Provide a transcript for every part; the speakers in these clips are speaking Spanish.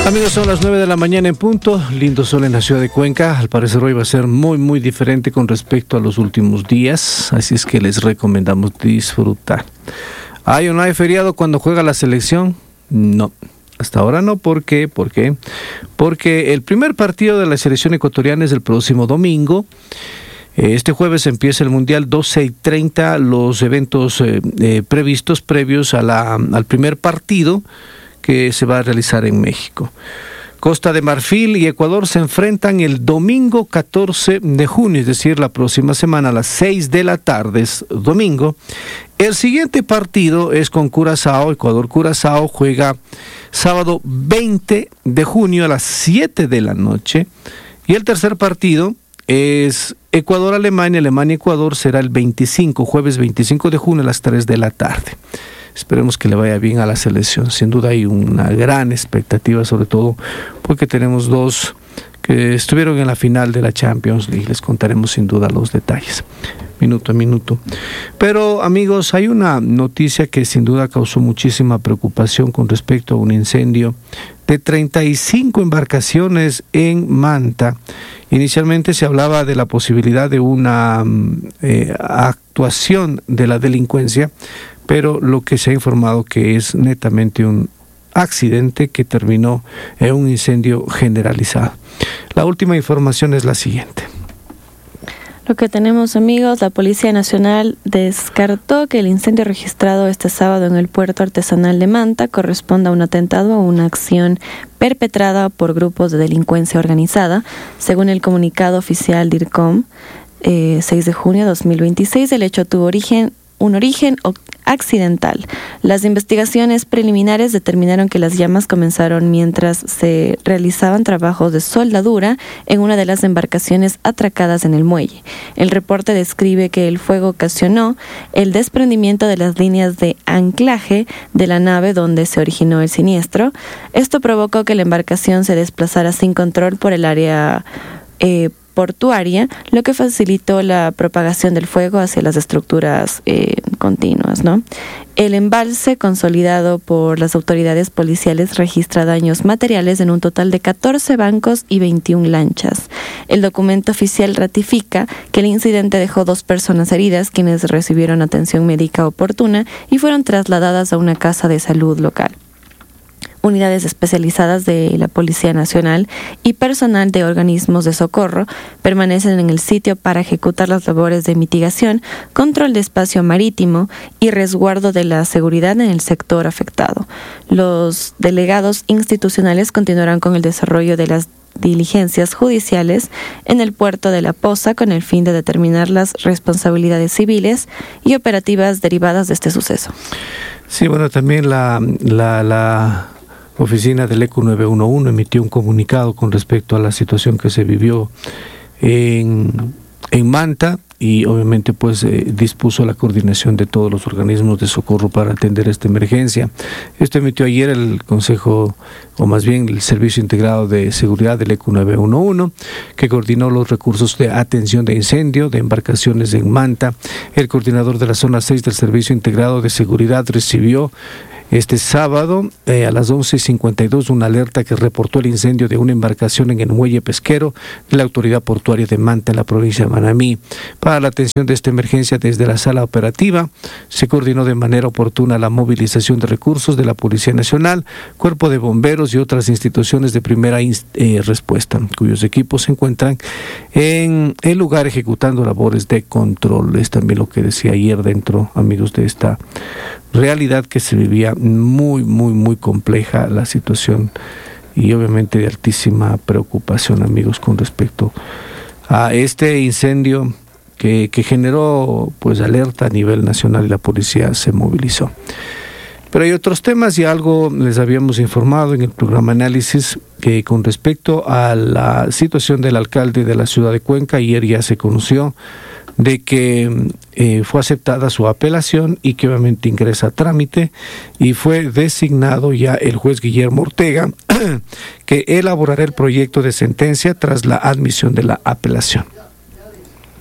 Amigos, son las 9 de la mañana en punto. Lindo sol en la ciudad de Cuenca. Al parecer hoy va a ser muy diferente con respecto a los últimos días. Así es que les recomendamos disfrutar. ¿Hay o no hay feriado cuando juega la selección? No. Hasta ahora no. ¿Por qué? Porque el primer partido de la selección ecuatoriana es el próximo domingo. Este jueves empieza el Mundial 12:30, los eventos previstos previos al primer partido que se va a realizar en México. Costa de Marfil y Ecuador se enfrentan el domingo 14 de junio, es decir, la próxima semana a las 6 de la tarde, es domingo. El siguiente partido es con Curazao. Ecuador-Curazao juega sábado 20 de junio a las 7 de la noche. Y el tercer partido es Ecuador-Alemania. Alemania-Ecuador será el jueves 25 de junio a las 3 de la tarde. Esperemos que le vaya bien a la selección. Sin duda hay una gran expectativa, sobre todo porque tenemos dos que estuvieron en la final de la Champions League. Les contaremos sin duda los detalles, minuto a minuto. Pero amigos, hay una noticia que sin duda causó muchísima preocupación con respecto a un incendio de 35 embarcaciones en Manta. Inicialmente se hablaba de la posibilidad de una actuación de la delincuencia, pero lo que se ha informado que es netamente un accidente que terminó en un incendio generalizado. La última información es la siguiente. Lo que tenemos, amigos, la Policía Nacional descartó que el incendio registrado este sábado en el puerto artesanal de Manta corresponda a un atentado o una acción perpetrada por grupos de delincuencia organizada. Según el comunicado oficial DIRCOM, 6 de junio de 2026, el hecho tuvo un origen accidental. Las investigaciones preliminares determinaron que las llamas comenzaron mientras se realizaban trabajos de soldadura en una de las embarcaciones atracadas en el muelle. El reporte describe que el fuego ocasionó el desprendimiento de las líneas de anclaje de la nave donde se originó el siniestro. Esto provocó que la embarcación se desplazara sin control por el área portuaria, lo que facilitó la propagación del fuego hacia las estructuras continuas, ¿no? El embalse, consolidado por las autoridades policiales, registra daños materiales en un total de 14 bancos y 21 lanchas. El documento oficial ratifica que el incidente dejó 2 personas heridas, quienes recibieron atención médica oportuna y fueron trasladadas a una casa de salud local. Unidades especializadas de la Policía Nacional y personal de organismos de socorro permanecen en el sitio para ejecutar las labores de mitigación, control de espacio marítimo y resguardo de la seguridad en el sector afectado. Los delegados institucionales continuarán con el desarrollo de las diligencias judiciales en el puerto de La Poza con el fin de determinar las responsabilidades civiles y operativas derivadas de este suceso. Sí, bueno, también la oficina del ECU 911 emitió un comunicado con respecto a la situación que se vivió en Manta y obviamente pues dispuso la coordinación de todos los organismos de socorro para atender esta emergencia. Esto emitió ayer el Consejo, o más bien el Servicio Integrado de Seguridad del ECU 911, que coordinó los recursos de atención de incendio de embarcaciones en Manta. El coordinador de la zona 6 del Servicio Integrado de Seguridad recibió este sábado a las 11:52 una alerta que reportó el incendio de una embarcación en el muelle pesquero de la autoridad portuaria de Manta en la provincia de Manabí. Para la atención de esta emergencia desde la sala operativa se coordinó de manera oportuna la movilización de recursos de la Policía Nacional, Cuerpo de Bomberos y otras instituciones de primera respuesta, cuyos equipos se encuentran en el lugar ejecutando labores de control. Es también lo que decía ayer dentro, amigos, de esta realidad que se vivía muy compleja la situación y obviamente de altísima preocupación, amigos, con respecto a este incendio que generó pues alerta a nivel nacional y la policía se movilizó. Pero hay otros temas y algo les habíamos informado en el programa Análisis que con respecto a la situación del alcalde de la ciudad de Cuenca. Ayer ya se conoció de que fue aceptada su apelación y que obviamente ingresa a trámite y fue designado ya el juez Guillermo Ortega que elaborará el proyecto de sentencia tras la admisión de la apelación.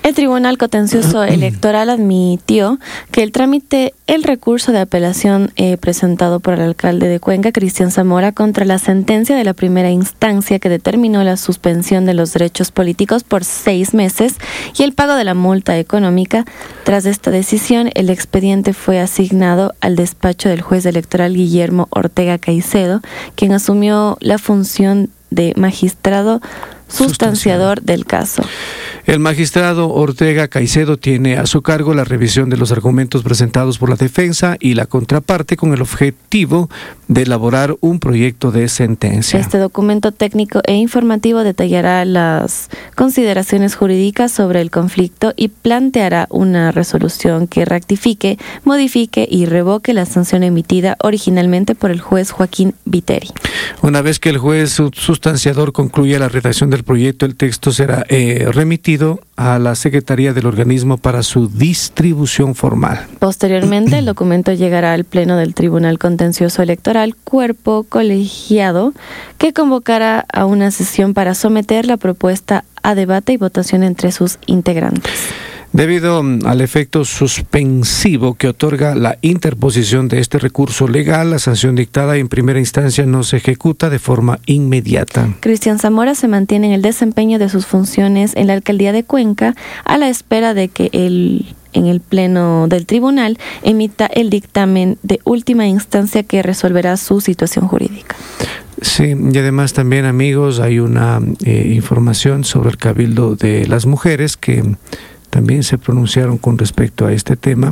El Tribunal Contencioso Electoral admitió que el recurso de apelación presentado por el alcalde de Cuenca, Cristian Zamora, contra la sentencia de la primera instancia que determinó la suspensión de los derechos políticos por 6 meses y el pago de la multa económica. Tras esta decisión, el expediente fue asignado al despacho del juez electoral Guillermo Ortega Caicedo, quien asumió la función de magistrado sustanciador del caso. El magistrado Ortega Caicedo tiene a su cargo la revisión de los argumentos presentados por la defensa y la contraparte con el objetivo de elaborar un proyecto de sentencia. Este documento técnico e informativo detallará las consideraciones jurídicas sobre el conflicto y planteará una resolución que rectifique, modifique y revoque la sanción emitida originalmente por el juez Joaquín Viteri. Una vez que el juez sustanciador concluya la redacción del proyecto, el texto será remitido a la Secretaría del organismo para su distribución formal. Posteriormente, el documento llegará al Pleno del Tribunal Contencioso Electoral, cuerpo colegiado que convocará a una sesión para someter la propuesta a debate y votación entre sus integrantes. Debido al efecto suspensivo que otorga la interposición de este recurso legal, la sanción dictada en primera instancia no se ejecuta de forma inmediata. Cristian Zamora se mantiene en el desempeño de sus funciones en la alcaldía de Cuenca a la espera de que en el pleno del tribunal emita el dictamen de última instancia que resolverá su situación jurídica. Sí, y además también, amigos, hay una información sobre el Cabildo de las Mujeres que también se pronunciaron con respecto a este tema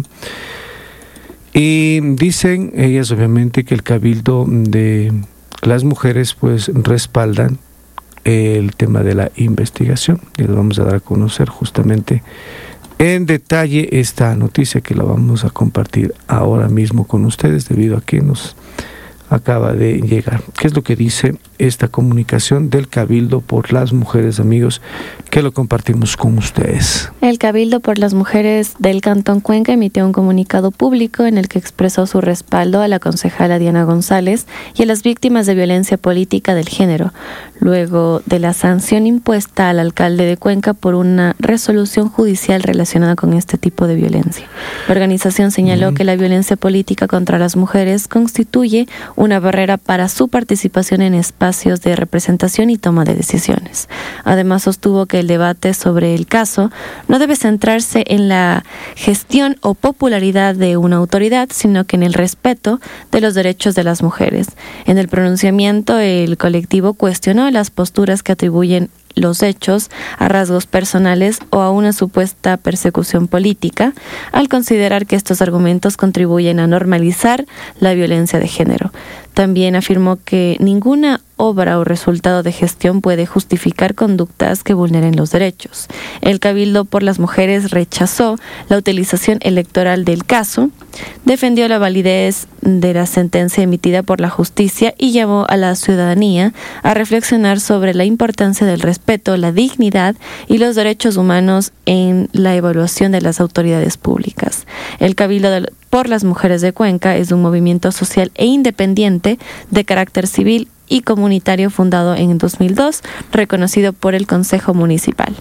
y dicen ellas obviamente que el Cabildo de las Mujeres pues respaldan el tema de la investigación, y les vamos a dar a conocer justamente en detalle esta noticia que la vamos a compartir ahora mismo con ustedes debido a que nos acaba de llegar. ¿Qué es lo que dice esta comunicación del Cabildo por las Mujeres, amigos, que lo compartimos con ustedes? El Cabildo por las Mujeres del Cantón Cuenca emitió un comunicado público en el que expresó su respaldo a la concejala Diana González y a las víctimas de violencia política del género, luego de la sanción impuesta al alcalde de Cuenca por una resolución judicial relacionada con este tipo de violencia. La organización señaló que la violencia política contra las mujeres constituye una barrera para su participación en espacios de representación y toma de decisiones. Además, sostuvo que el debate sobre el caso no debe centrarse en la gestión o popularidad de una autoridad, sino que en el respeto de los derechos de las mujeres. En el pronunciamiento, el colectivo cuestionó las posturas que atribuyen los hechos a rasgos personales o a una supuesta persecución política, al considerar que estos argumentos contribuyen a normalizar la violencia de género. También afirmó que ninguna obra o resultado de gestión puede justificar conductas que vulneren los derechos. El Cabildo por las Mujeres rechazó la utilización electoral del caso, defendió la validez de la sentencia emitida por la justicia y llamó a la ciudadanía a reflexionar sobre la importancia del respeto, la dignidad y los derechos humanos en la evaluación de las autoridades públicas. El Cabildo por las Mujeres de Cuenca es un movimiento social e independiente de carácter civil y comunitario fundado en 2002, reconocido por el Consejo Municipal.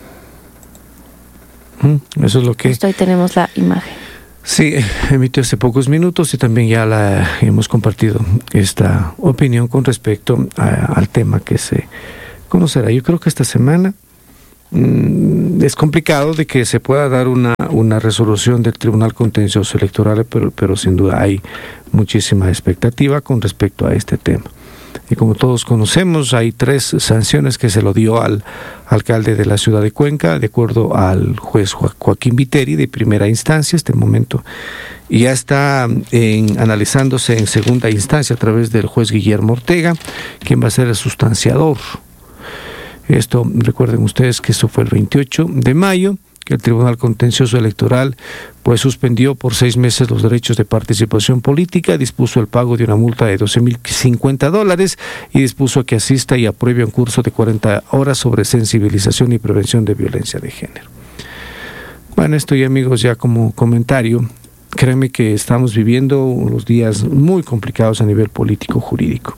Eso es lo que... Justo ahí tenemos la imagen. Sí, emitió hace pocos minutos y también ya la hemos compartido esta opinión con respecto al tema que se conocerá. Yo creo que esta semana es complicado de que se pueda dar una resolución del Tribunal Contencioso Electoral, pero sin duda hay muchísima expectativa con respecto a este tema. Y como todos conocemos, hay 3 sanciones que se lo dio al alcalde de la ciudad de Cuenca, de acuerdo al juez Joaquín Viteri de primera instancia. Este momento ya está analizándose en segunda instancia a través del juez Guillermo Ortega, quien va a ser el sustanciador. Esto, recuerden ustedes que esto fue el 28 de mayo, que el Tribunal Contencioso Electoral pues suspendió por 6 meses los derechos de participación política, dispuso el pago de una multa de $12,050 y dispuso que asista y apruebe un curso de 40 horas sobre sensibilización y prevención de violencia de género. Bueno, esto ya, amigos, ya como comentario, créanme que estamos viviendo unos días muy complicados a nivel político-jurídico.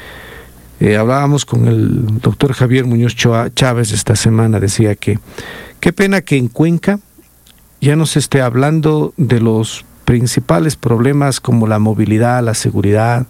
Hablábamos con el doctor Javier Muñoz Chávez esta semana, decía que Qué pena que en Cuenca ya no se esté hablando de los principales problemas como la movilidad, la seguridad,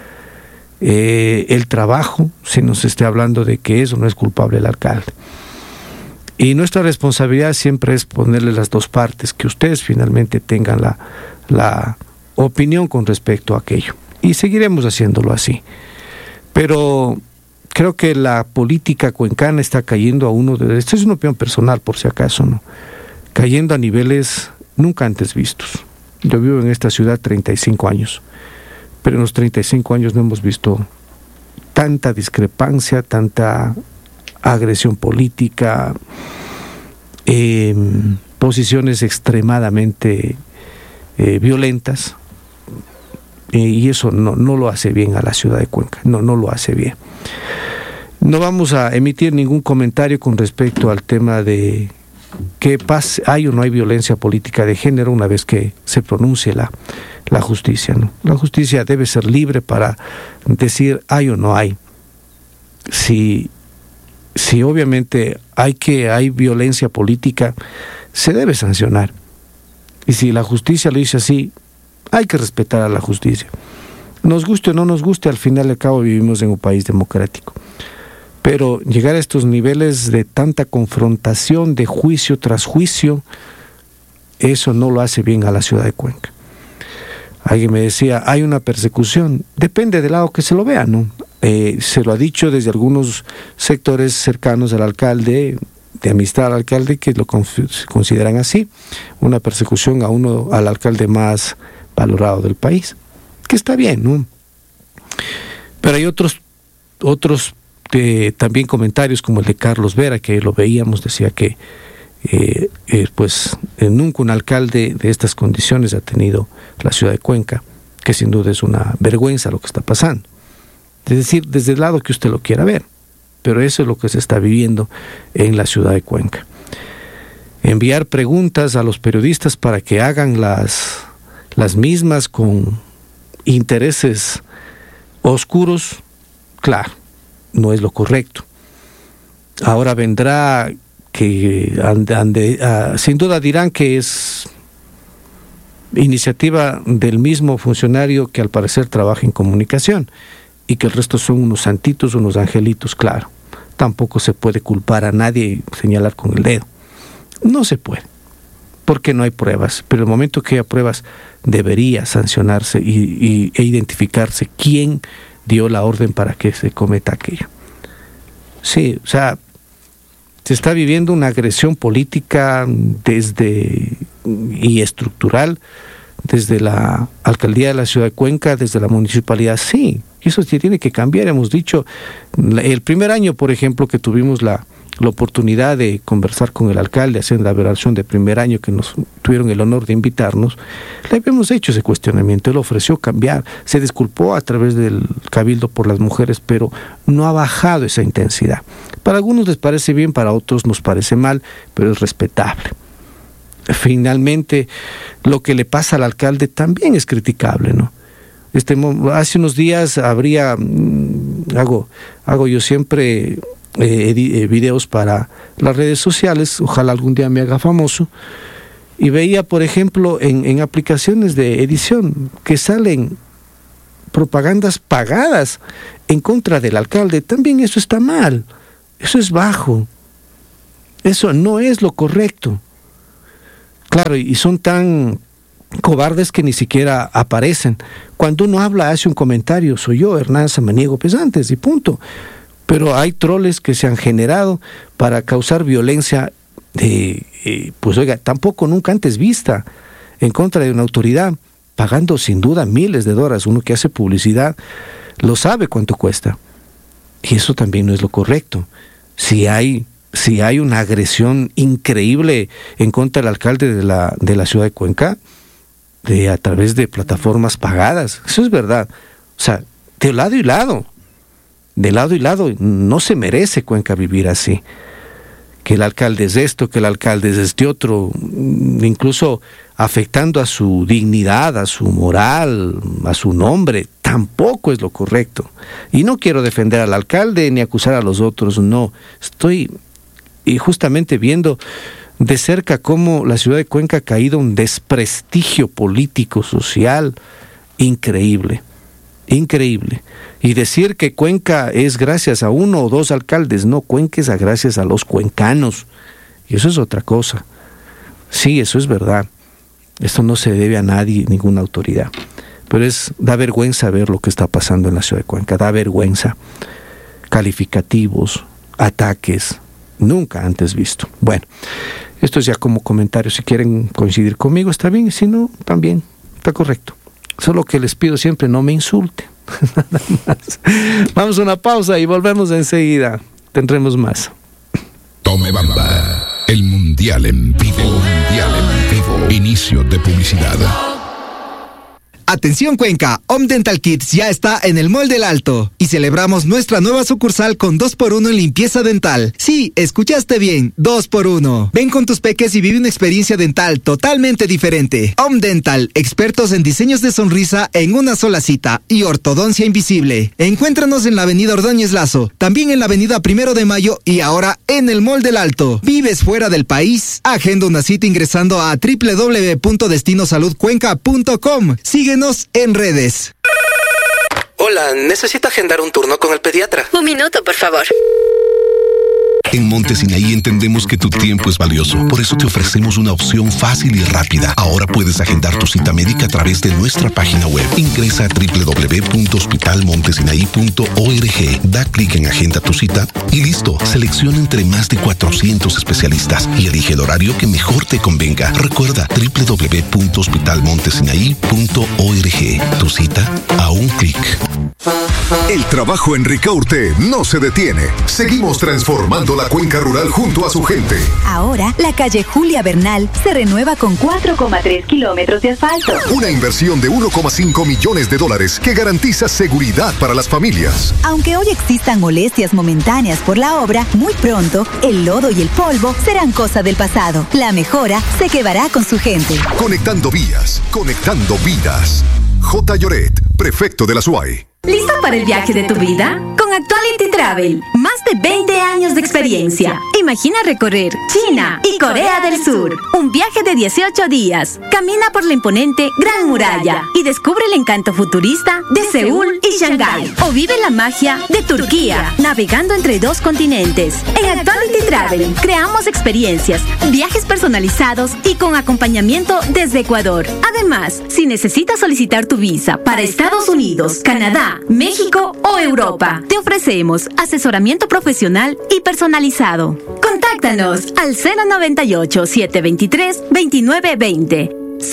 el trabajo, si nos esté hablando de que eso no es culpable el alcalde. Y nuestra responsabilidad siempre es ponerle las dos partes, que ustedes finalmente tengan la opinión con respecto a aquello. Y seguiremos haciéndolo así. Pero creo que la política cuencana está cayendo a esto es una opinión personal por si acaso, ¿no? Cayendo a niveles nunca antes vistos. Yo vivo en esta ciudad 35 años, pero en los 35 años no hemos visto tanta discrepancia, tanta agresión política, posiciones extremadamente violentas, y eso no lo hace bien a la ciudad de Cuenca, no lo hace bien. No vamos a emitir ningún comentario con respecto al tema de qué pasa, hay o no hay violencia política de género una vez que se pronuncie la justicia, ¿no? La justicia debe ser libre para decir hay o no hay. Si obviamente hay violencia política, se debe sancionar. Y si la justicia lo dice así, hay que respetar a la justicia. Nos guste o no nos guste, al final y al cabo vivimos en un país democrático. Pero llegar a estos niveles de tanta confrontación, de juicio tras juicio, eso no lo hace bien a la ciudad de Cuenca. Alguien me decía, hay una persecución. Depende del lado que se lo vea, ¿no? Se lo ha dicho desde algunos sectores cercanos al alcalde, de amistad al alcalde, que lo consideran así, una persecución al alcalde más valorado del país, que está bien, ¿no? Pero hay otros también comentarios como el de Carlos Vera, que lo veíamos, decía que nunca un alcalde de estas condiciones ha tenido la ciudad de Cuenca, que sin duda es una vergüenza lo que está pasando. Es decir, desde el lado que usted lo quiera ver, pero eso es lo que se está viviendo en la ciudad de Cuenca. Enviar preguntas a los periodistas para que hagan las mismas con intereses oscuros, claro, no es lo correcto. Ahora vendrá que sin duda dirán que es iniciativa del mismo funcionario que al parecer trabaja en comunicación y que el resto son unos santitos, unos angelitos, claro. Tampoco se puede culpar a nadie y señalar con el dedo. No se puede, porque no hay pruebas. Pero el momento que haya pruebas debería sancionarse e identificarse quién dio la orden para que se cometa aquello. Sí, o sea, se está viviendo una agresión política y estructural desde la alcaldía de la ciudad de Cuenca, desde la municipalidad, sí, eso sí tiene que cambiar. Hemos dicho, el primer año, por ejemplo, que tuvimos la oportunidad de conversar con el alcalde, hacer la evaluación de primer año, que nos tuvieron el honor de invitarnos, le habíamos hecho ese cuestionamiento. Él ofreció cambiar, se disculpó a través del Cabildo por las mujeres, pero no ha bajado esa intensidad. Para algunos les parece bien, para otros nos parece mal, pero es respetable. Finalmente, lo que le pasa al alcalde también es criticable, ¿no? Hace unos días hago yo siempre videos para las redes sociales, ojalá algún día me haga famoso, y veía, por ejemplo, en aplicaciones de edición que salen propagandas pagadas en contra del alcalde. También eso está mal, eso es bajo, eso no es lo correcto. Claro, y son tan cobardes que ni siquiera aparecen. Cuando uno habla, hace un comentario, soy yo, Hernán Samaniego Pesantes, y punto. Pero hay troles que se han generado para causar violencia, tampoco nunca antes vista, en contra de una autoridad, pagando sin duda miles de dólares. Uno que hace publicidad lo sabe cuánto cuesta. Y eso también no es lo correcto. Si hay una agresión increíble en contra del alcalde de la ciudad de Cuenca, a través de plataformas pagadas, eso es verdad. O sea, de lado y lado, no se merece Cuenca vivir así. Que el alcalde es esto, que el alcalde es este otro, incluso afectando a su dignidad, a su moral, a su nombre, tampoco es lo correcto. Y no quiero defender al alcalde ni acusar a los otros, no. Estoy justamente viendo de cerca cómo la ciudad de Cuenca ha caído un desprestigio político, social, increíble. Increíble. Y decir que Cuenca es gracias a uno o dos alcaldes, no, Cuenca es gracias a los cuencanos. Y eso es otra cosa. Sí, eso es verdad. Esto no se debe a nadie, ninguna autoridad. Pero da vergüenza ver lo que está pasando en la ciudad de Cuenca. Da vergüenza. Calificativos, ataques, nunca antes visto. Bueno, esto es ya como comentario. Si quieren coincidir conmigo, está bien. Y si no, también está correcto. Solo que les pido siempre no me insulten. Nada más. Vamos a una pausa y volvemos enseguida. Tendremos más. Tome Bamba. El Mundial en vivo. Mundial en vivo. Inicio de publicidad. Atención Cuenca, Home Dental Kits ya está en el Mall del Alto y celebramos nuestra nueva sucursal con 2x1 en limpieza dental. Sí, escuchaste bien, 2x1. Ven con tus peques y vive una experiencia dental totalmente diferente. Home Dental, expertos en diseños de sonrisa en una sola cita y ortodoncia invisible. Encuéntranos en la avenida Ordóñez Lazo, también en la avenida 1 de Mayo y ahora en el Mall del Alto. ¿Vives fuera del país? Agenda una cita ingresando a www.destinosaludcuenca.com. Síguenos en redes. Hola, necesito agendar un turno con el pediatra. Un minuto, por favor. En Monte Sinaí entendemos que tu tiempo es valioso. Por eso te ofrecemos una opción fácil y rápida. Ahora puedes agendar tu cita médica a través de nuestra página web. Ingresa a www.hospitalmontesinaí.org. Da clic en Agenda tu cita y listo. Selecciona entre más de 400 especialistas y elige el horario que mejor te convenga. Recuerda www.hospitalmontesinaí.org. Tu cita a un clic. El trabajo en Ricaurte no se detiene. Seguimos transformando la cuenca rural junto a su gente. Ahora, la calle Julia Bernal se renueva con 4,3 kilómetros de asfalto. Una inversión de $1,5 millones que garantiza seguridad para las familias. Aunque hoy existan molestias momentáneas por la obra, muy pronto el lodo y el polvo serán cosa del pasado. La mejora se quedará con su gente. Conectando vías, conectando vidas. J. Lloret, prefecto de la SUAY. ¿Listo para el viaje de tu vida? Con Actuality Travel, más de 20 años de experiencia. Imagina recorrer China y Corea del Sur. Un viaje de 18 días. Camina por la imponente Gran Muralla y descubre el encanto futurista de Seúl y Shanghái. O vive la magia de Turquía, navegando entre dos continentes. En Actuality Travel, creamos experiencias, viajes personalizados y con acompañamiento desde Ecuador. Además, si necesitas solicitar tu visa para Estados Unidos, Canadá, México o Europa, te ofrecemos asesoramiento profesional y personalizado. Contáctanos al 098-723-2920.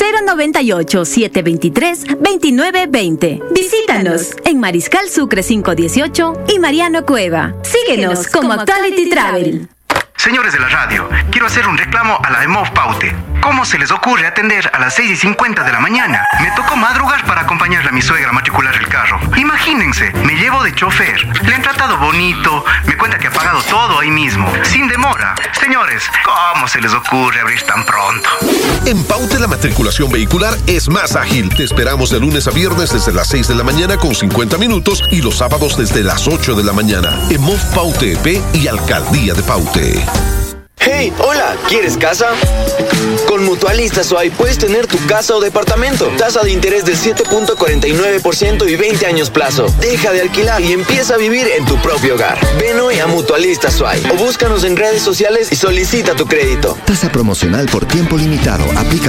098-723-2920. Visítanos en Mariscal Sucre 518 y Mariano Cueva. Síguenos como Actuality Travel. Señores de la radio, quiero hacer un reclamo a la EMOV Paute. ¿Cómo se les ocurre atender a las 6:50 de la mañana? Me tocó madrugar para acompañarle a mi suegra a matricular el carro. Imagínense, me llevo de chofer, le han tratado bonito, me cuenta que ha pagado todo ahí mismo, sin demora. Señores, ¿cómo se les ocurre abrir tan pronto? En Paute la matriculación vehicular es más ágil. Te esperamos de lunes a viernes desde las 6 de la mañana con 50 minutos y los sábados desde las 8 de la mañana. EMOV Paute EP y Alcaldía de Paute. Hey, hola, ¿quieres casa? Con Mutualista SUAY puedes tener tu casa o departamento. Tasa de interés del 7.49% y 20 años plazo. Deja de alquilar y empieza a vivir en tu propio hogar. Ven hoy a Mutualista SUAY o búscanos en redes sociales y solicita tu crédito. Tasa promocional por tiempo limitado. Aplica